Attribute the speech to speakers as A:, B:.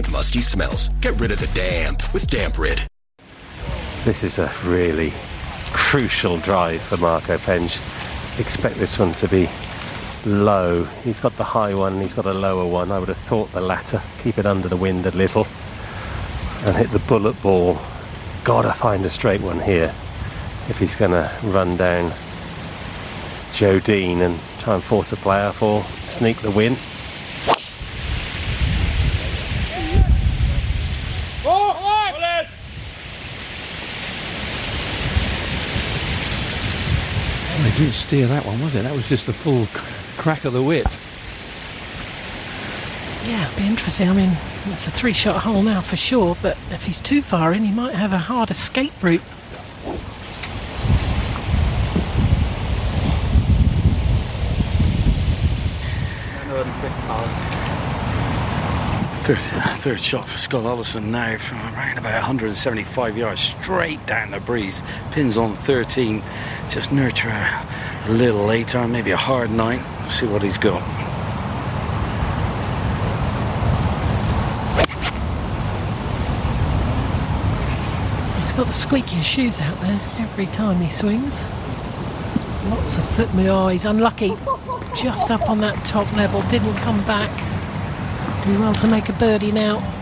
A: eliminate musty smells. Get rid of the damp with Damp Rid.
B: This is a really crucial drive for Marco Penge. Expect this one to be low. He's got the high one, he's got a lower one. I would have thought the latter. Keep it under the wind a little and hit the bullet ball. Gotta find a straight one here if he's gonna run down Joe Dean and try and force a player or sneak the win.
C: They didn't steer that one, was it? That was just the full crack of the whip.
D: Yeah, it'll be interesting. I mean, it's a 3-shot hole now for sure, but if he's too far in, he might have a hard escape route.
E: Third shot for Scott Ollison now from around about 175 yards straight down the breeze. Pins on 13. Just nurture a little later, maybe a hard night. See what he's got.
D: He's got the squeakiest shoes out there every time he swings. Lots of foot move. Oh, he's unlucky. Just up on that top level, didn't come back. Do well to make a birdie now.